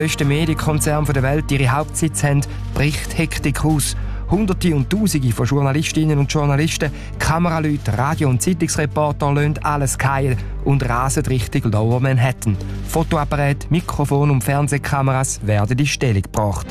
grössten Medienkonzerne der Welt ihre Hauptsitz haben, bricht Hektik aus. Hunderte und Tausende von Journalistinnen und Journalisten, Kameraleute, Radio- und Zeitungsreporter lassen alles fallen und rasen Richtung Lower Manhattan. Fotoapparat, Mikrofon und Fernsehkameras werden in Stellung gebracht.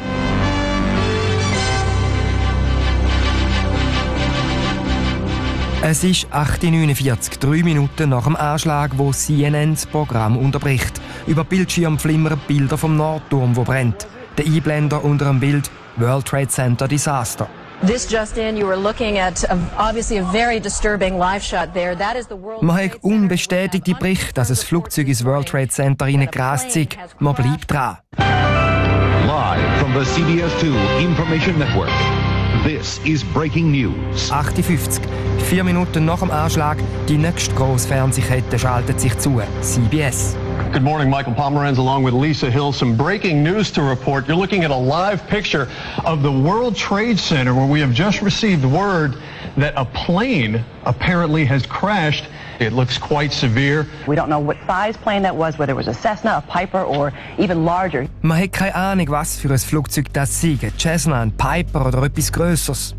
Es ist 8:49 Uhr, 3 Minuten nach dem Anschlag, wo CNN das Programm unterbricht. Über Bildschirm flimmern Bilder vom Nordturm, wo brennt. Der Einblender unter dem Bild World Trade Center Disaster. This just in, you were looking at obviously a very disturbing live shot there. That is the World Man hat unbestätigte Berichte, dass ein Flugzeug ins World Trade Center reingerast ist. Man bleibt dran. Live from the CBS2 Information Network. This is breaking news. 8:50 Uhr, 4 Minuten nach dem Anschlag, die nächste grosse Fernsehkette schaltet sich zu, CBS. Good morning, Michael Pomeranz along with Lisa Hill. Some breaking news to report. You're looking at a live picture of the World Trade Center where we have just received word that a plane apparently has crashed. It looks quite severe. We don't know what size plane that was, whether it was a Cessna, a Piper or even larger. Man hat keine Ahnung, was für ein Flugzeug das sei. Ein Cessna, ein Piper oder etwas Grösseres.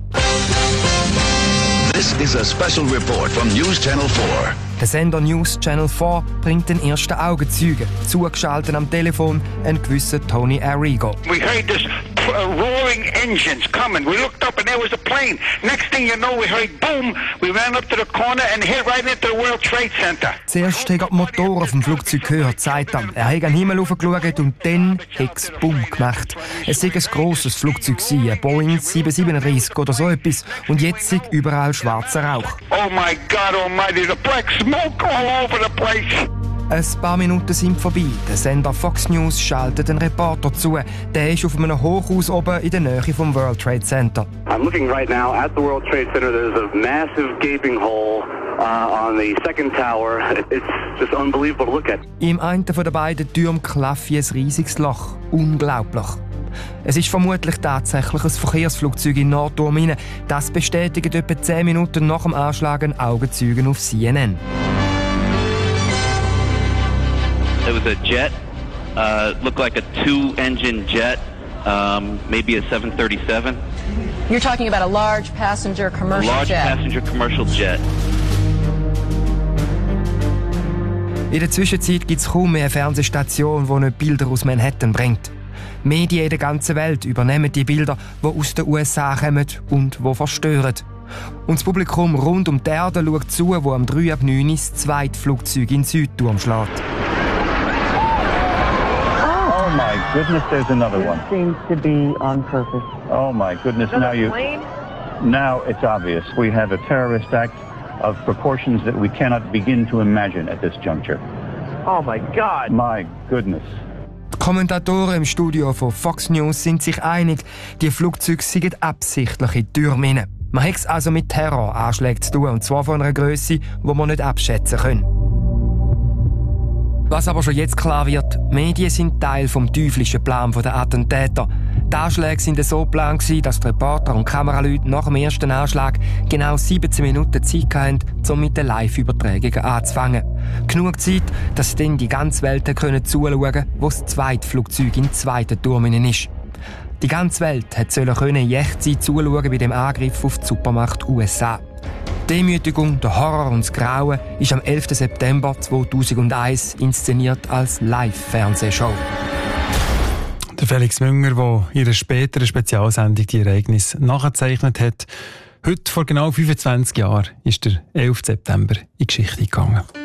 This is a special report from News Channel 4. Der Sender News Channel 4 bringt den ersten Augenzeugen. Zugeschaltet am Telefon ein gewisser Tony Arrigo. We heard this roaring engines coming. We looked up and there was a plane. Next thing you know, we heard boom. We ran up to the corner and hit right into the World Trade Center. Zuerst hat er die Motoren vom Flugzeug gehört, sagt er. Er hat an den Himmel hochgeschaut und dann hat es Bumm gemacht. Es war ein grosses Flugzeug, ein Boeing 737 oder so etwas. Und jetzt ist überall schwarzer Rauch. Oh my God almighty, the black smoke all over the place. Ein paar Minuten sind vorbei. Der Sender Fox News schaltet einen Reporter zu. Der ist auf einem Hochhaus oben in der Nähe vom World Trade Center. I'm looking right now at the World Trade Center. There's a massive gaping hole on the second tower. It's just unbelievable to look at. Im einen von den beiden Türmen klafft ein riesiges Loch. Unglaublich. Es ist vermutlich tatsächlich ein Verkehrsflugzeug in Nordturm hinein. Das bestätigt etwa 10 Minuten nach dem Anschlag ein Augenzeugen auf CNN. It was a jet, looked like a 2-engine jet, maybe a 737. You're talking about a large passenger commercial jet. Passenger commercial jet. In der Zwischenzeit gibt es kaum mehr eine Fernsehstation, die nicht Bilder aus Manhattan bringt. Medien in der ganzen Welt übernehmen die Bilder, die aus den USA kommen und die verstören. Und das Publikum rund um die Erde schaut zu, wo am 3:09 das zweite Flugzeug in den Südturm schlägt. Oh my goodness, there's another one. It seems to be on purpose. Oh my goodness, now it's obvious. We have a terrorist act of proportions that we cannot begin to imagine at this juncture. Oh my God. My goodness. Die Kommentatoren im Studio von Fox News sind sich einig, die Flugzeuge seien absichtlich in die Türme hinein. Man hat es also mit Terroranschlägen zu tun, und zwar von einer Grösse, die man nicht abschätzen kann. Was aber schon jetzt klar wird, Medien sind Teil vom teuflischen Plan der Attentäter. Die Anschläge waren so geplant, dass die Reporter und Kameraleute nach dem ersten Anschlag genau 17 Minuten Zeit hatten, um mit den Live-Übertragungen anzufangen. Genug Zeit, dass dann die ganze Welt zuschauen konnte, wo das zweite Flugzeug in den zweiten Turm ist. Die ganze Welt sollte in Echtzeit zuschauen bei dem Angriff auf die Supermacht USA. Die Demütigung, der Horror und das Grauen ist am 11. September 2001 inszeniert als Live-Fernsehshow. Der Felix Münger, der in einer späteren Spezialsendung die Ereignisse nachgezeichnet hat. Heute, vor genau 25 Jahren, ist der 11. September in die Geschichte gegangen.